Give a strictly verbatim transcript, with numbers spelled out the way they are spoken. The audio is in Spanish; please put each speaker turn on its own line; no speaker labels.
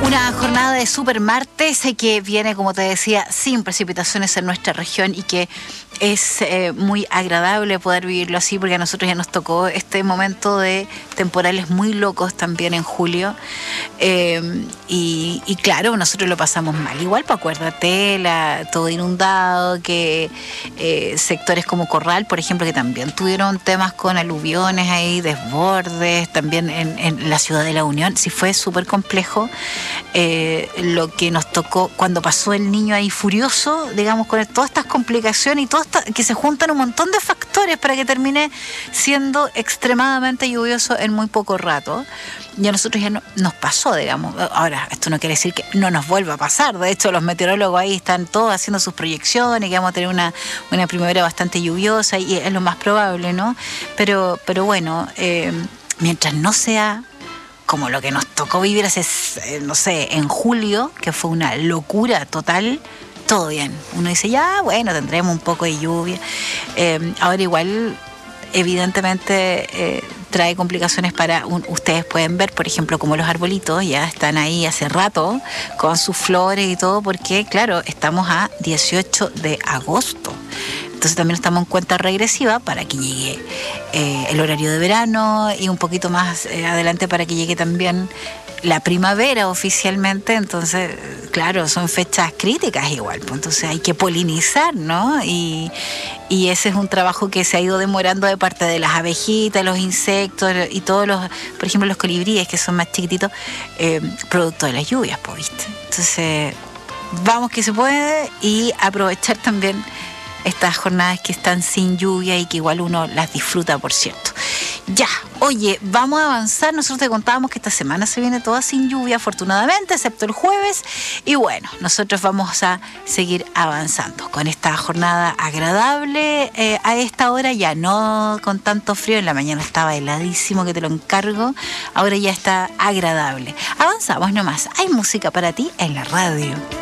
Una jornada de super martes que viene, como te decía, sin precipitaciones en nuestra región y que es eh, muy agradable poder vivirlo así, porque a nosotros ya nos tocó este momento de temporales muy locos también en julio. Eh, y, y claro, nosotros lo pasamos mal. Igual, pues acuérdate, la, todo inundado, que eh, sectores como Corral, por ejemplo, que también tuvieron temas con aluviones ahí, desbordes, también en, en la ciudad de La Unión. Sí, fue súper complejo eh, lo que nos tocó cuando pasó el niño ahí furioso, digamos, con todas estas complicaciones y todas estas, que se juntan un montón de factores para que termine siendo extremadamente lluvioso en muy poco rato. Y a nosotros ya no, nos pasó, digamos. Ahora, esto no quiere decir que no nos vuelva a pasar. De hecho, los meteorólogos ahí están todos haciendo sus proyecciones, que vamos a tener una, una primavera bastante lluviosa y es lo más probable, ¿no? Pero, pero bueno, eh, mientras no sea como lo que nos tocó vivir hace, no sé, en julio, que fue una locura total, todo bien. Uno dice, ya, bueno, tendremos un poco de lluvia. Eh, ahora igual, evidentemente, eh, trae complicaciones para, un, ustedes pueden ver, por ejemplo, como los arbolitos ya están ahí hace rato, con sus flores y todo, porque, claro, estamos a dieciocho de agosto. Entonces también estamos en cuenta regresiva para que llegue eh, el horario de verano y un poquito más eh, adelante para que llegue también la primavera oficialmente. Entonces, claro, son fechas críticas igual, pues entonces hay que polinizar, ¿no? Y, y ese es un trabajo que se ha ido demorando de parte de las abejitas, los insectos y todos los, por ejemplo, los colibríes, que son más chiquititos, eh, producto de las lluvias, pues, ¿viste? Entonces, vamos que se puede y aprovechar también estas jornadas que están sin lluvia y que igual uno las disfruta, por cierto. Ya, oye, vamos a avanzar. Nosotros te contábamos que esta semana se viene toda sin lluvia, afortunadamente, excepto el jueves. Y bueno, nosotros vamos a seguir avanzando con esta jornada agradable eh, a esta hora, ya no con tanto frío. En la mañana estaba heladísimo, que te lo encargo. Ahora ya está agradable. Avanzamos nomás. Hay música para ti en la radio.